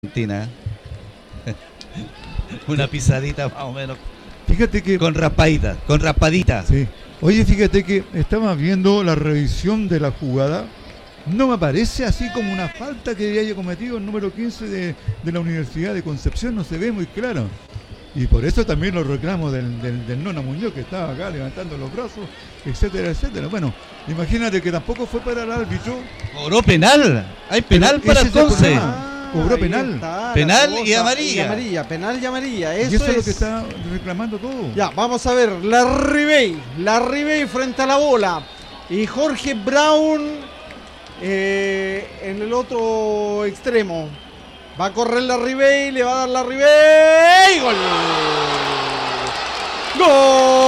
Argentina. Una pisadita más o menos. Fíjate que... Con raspadita. Sí. Oye, fíjate que estaba viendo la revisión de la jugada. No me parece así como una falta que haya cometido el número 15 de la Universidad de Concepción. No se ve muy claro. Y por eso también los reclamos del Nona Muñoz, que estaba acá levantando los brazos, etcétera, etcétera. Bueno, imagínate que tampoco fue para el árbitro. Cobró penal. Hay penal para el Conce. Cobró penal. Penal y amarilla. Penal y amarilla. Y eso es lo que está reclamando todo. Ya, vamos a ver. La Ribey frente a la bola. Y Jorge Brown en el otro extremo. Va a correr la Ribey, le va a dar la Ribey. ¡Gol! ¡Gol!